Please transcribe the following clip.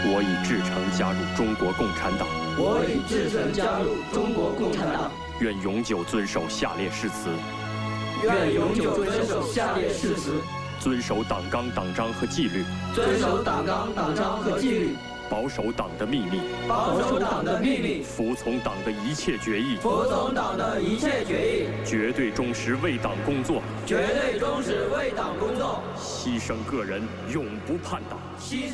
我已至诚加入中国共产党。 我已至诚加入中国共产党。 愿永久遵守下列誓词。 愿永久遵守下列誓词。 遵守党纲、党章和纪律。 遵守党纲、党章和纪律。 保守党的秘密。 保守党的秘密。 服从党的一切决议。 服从党的一切决议。 绝对忠实为党工作。 绝对忠实为党工作。 牺牲个人，永不叛党。 牺牲